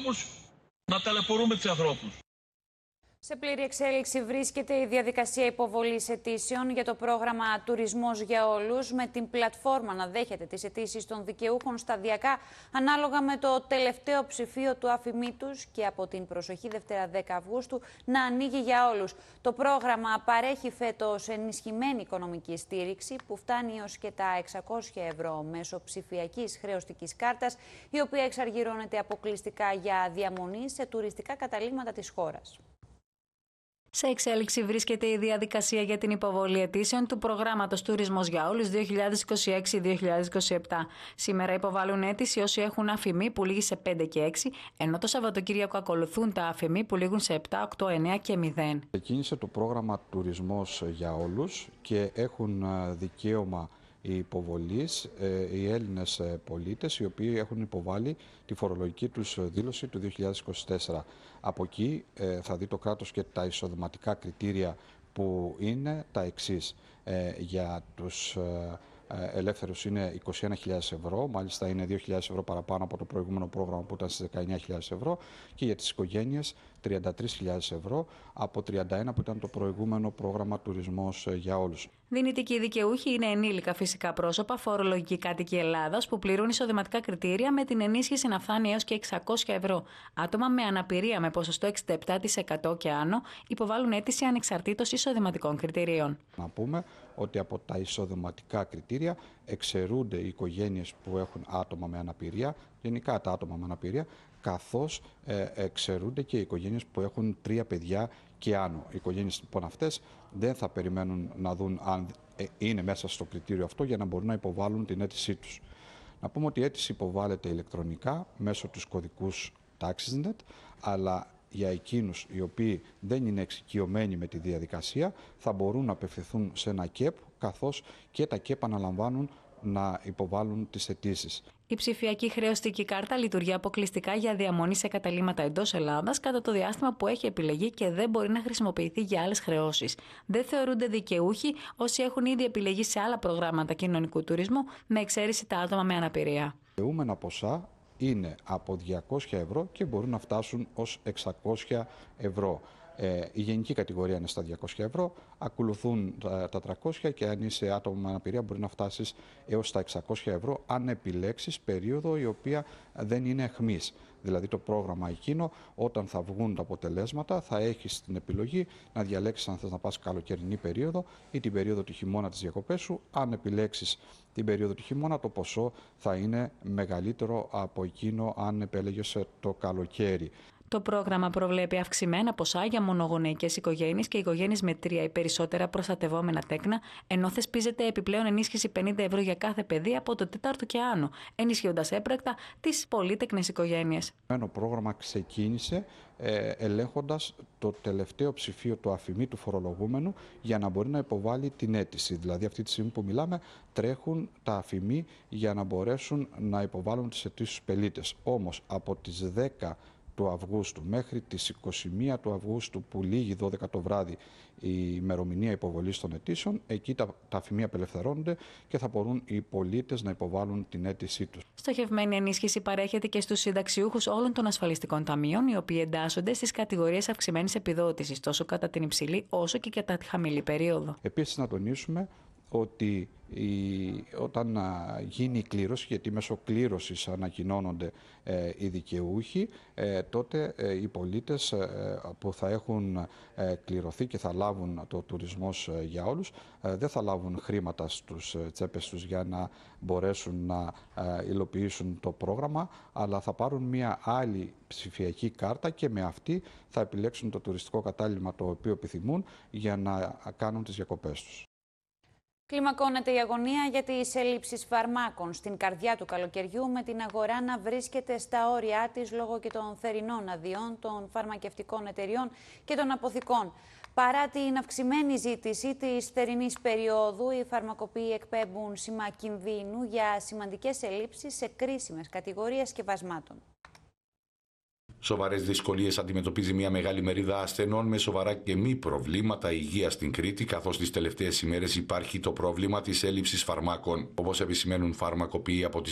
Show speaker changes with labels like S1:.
S1: τρόπους να ταλαιπωρούμε τους ανθρώπους.
S2: Σε πλήρη εξέλιξη βρίσκεται η διαδικασία υποβολής αιτήσεων για το πρόγραμμα Τουρισμός για Όλους, με την πλατφόρμα να δέχεται τις αιτήσεις των δικαιούχων σταδιακά ανάλογα με το τελευταίο ψηφίο του αφημί τους και από την προσοχή Δευτέρα 10 Αυγούστου να ανοίγει για όλους. Το πρόγραμμα παρέχει φέτος ενισχυμένη οικονομική στήριξη που φτάνει έως και τα 600 ευρώ μέσω ψηφιακής χρεωστικής κάρτας, η οποία εξαργυρώνεται αποκλειστικά για διαμονή σε τουριστικά καταλύγματα της χώρας.
S3: Σε εξέλιξη βρίσκεται η διαδικασία για την υποβολή αιτήσεων του προγράμματος Τουρισμός για Όλους 2026-2027. Σήμερα υποβάλλουν αίτηση όσοι έχουν αφημί που λήγει σε 5 και 6, ενώ το Σαββατοκύριακο ακολουθούν τα αφημί που λήγουν σε 7, 8, 9 και 0.
S4: Ξεκίνησε το πρόγραμμα Τουρισμός για Όλους και έχουν δικαίωμα υποβολής οι Έλληνες πολίτες οι οποίοι έχουν υποβάλει τη φορολογική τους δήλωση του 2024. Από εκεί θα δει το κράτος και τα εισοδηματικά κριτήρια που είναι τα εξής. Για τους ελεύθερους είναι 21.000 ευρώ, μάλιστα είναι 2.000 ευρώ παραπάνω από το προηγούμενο πρόγραμμα που ήταν στις 19.000 ευρώ, και για τις οικογένειες 33.000 ευρώ από 31 που ήταν το προηγούμενο πρόγραμμα Τουρισμός για Όλους.
S3: Δυνητικοί δικαιούχοι είναι ενήλικα φυσικά πρόσωπα, φορολογικοί κάτοικοι Ελλάδας που πληρούν εισοδηματικά κριτήρια με την ενίσχυση να φτάνει έως και 600 ευρώ. Άτομα με αναπηρία με ποσοστό 67% και άνω υποβάλλουν αίτηση ανεξαρτήτως εισοδηματικών κριτηρίων.
S4: Να πούμε ότι από τα εισοδηματικά κριτήρια εξαιρούνται οι οικογένειες που έχουν άτομα με αναπηρία, γενικά τα άτομα με αναπηρία, καθώς εξαιρούνται και οι οικογένειες που έχουν 3 παιδιά και άνω. Οι οικογένειες λοιπόν αυτές δεν θα περιμένουν να δουν αν είναι μέσα στο κριτήριο αυτό για να μπορούν να υποβάλουν την αίτησή τους. Να πούμε ότι η αίτηση υποβάλλεται ηλεκτρονικά μέσω τους κωδικούς TaxisNet, αλλά για εκείνους οι οποίοι δεν είναι εξοικειωμένοι με τη διαδικασία θα μπορούν να απευθυνθούν σε ένα ΚΕΠ, καθώς και τα ΚΕΠ αναλαμβάνουν να υποβάλουν τις αιτήσεις.
S3: Η ψηφιακή χρεωστική κάρτα λειτουργεί αποκλειστικά για διαμονή σε καταλύγματα εντός Ελλάδας κατά το διάστημα που έχει επιλεγεί και δεν μπορεί να χρησιμοποιηθεί για άλλες χρεώσεις. Δεν θεωρούνται δικαιούχοι όσοι έχουν ήδη επιλεγεί σε άλλα προγράμματα κοινωνικού τουρισμού, με εξαίρεση τα άτομα με αναπηρία.
S4: Δικαιούμενα ποσά είναι από 200 ευρώ και μπορούν να φτάσουν ως 600 ευρώ. Η γενική κατηγορία είναι στα 200 ευρώ, ακολουθούν τα 300 και αν είσαι άτομο με αναπηρία μπορεί να φτάσεις έως τα 600 ευρώ αν επιλέξεις περίοδο η οποία δεν είναι αιχμής. Δηλαδή το πρόγραμμα εκείνο όταν θα βγουν τα αποτελέσματα θα έχεις την επιλογή να διαλέξεις αν θες να πας καλοκαιρινή περίοδο ή την περίοδο του χειμώνα της διακοπές σου. Αν επιλέξεις την περίοδο του χειμώνα το ποσό θα είναι μεγαλύτερο από εκείνο αν επέλεγες το καλοκαίρι.
S3: Το πρόγραμμα προβλέπει αυξημένα ποσά για μονογονεϊκές οικογένειες και οικογένειες με 3 ή περισσότερα προστατευόμενα τέκνα, ενώ θεσπίζεται επιπλέον ενίσχυση 50 ευρώ για κάθε παιδί από το 4ο και άνω, ενισχύοντας έμπρακτα τις πολύτεκνες οικογένειες.
S4: Το πρόγραμμα ξεκίνησε ελέγχοντας το τελευταίο ψηφίο του αφημί του φορολογούμενου για να μπορεί να υποβάλει την αίτηση. Δηλαδή αυτή τη στιγμή που μιλάμε τρέχουν τα αφημί για να μπορέσουν να υποβάλουν τις αιτήσεις στους πελίτες. Όμως από τις 10 του Αυγούστου μέχρι τις 21 του Αυγούστου που λήγει 12 το βράδυ η ημερομηνία υποβολής των αιτήσεων, εκεί τα αφημία απελευθερώνονται και θα μπορούν οι πολίτες να υποβάλουν την αίτησή τους.
S3: Στοχευμένη ενίσχυση παρέχεται και στους συνταξιούχους όλων των ασφαλιστικών ταμείων, οι οποίοι εντάσσονται στις κατηγορίες αυξημένης επιδότησης, τόσο κατά την υψηλή όσο και κατά τη χαμηλή περίοδο.
S4: Επίσης να τονίσουμε ότι όταν γίνει η κλήρωση, γιατί μέσω κλήρωσης ανακοινώνονται οι δικαιούχοι, τότε οι πολίτες που θα έχουν κληρωθεί και θα λάβουν το Τουρισμός για Όλους δεν θα λάβουν χρήματα στους τσέπες τους για να μπορέσουν να υλοποιήσουν το πρόγραμμα, αλλά θα πάρουν μια άλλη ψηφιακή κάρτα και με αυτή θα επιλέξουν το τουριστικό κατάλημα το οποίο επιθυμούν για να κάνουν τις διακοπές τους.
S2: Κλιμακώνεται η αγωνία για τις έλλειψεις φαρμάκων στην καρδιά του καλοκαιριού, με την αγορά να βρίσκεται στα όρια της λόγω και των θερινών αδειών των φαρμακευτικών εταιριών και των αποθηκών. Παρά την αυξημένη ζήτηση της θερινής περίοδου, οι φαρμακοποιοί εκπέμπουν σήμα κινδύνου για σημαντικές ελλείψεις σε κρίσιμες κατηγορίες σκευασμάτων.
S5: Σοβαρές δυσκολίες αντιμετωπίζει μια μεγάλη μερίδα ασθενών με σοβαρά και μη προβλήματα υγείας στην Κρήτη, καθώς τις τελευταίες ημέρες υπάρχει το πρόβλημα της έλλειψης φαρμάκων. Όπως επισημαίνουν φαρμακοποιοί από τις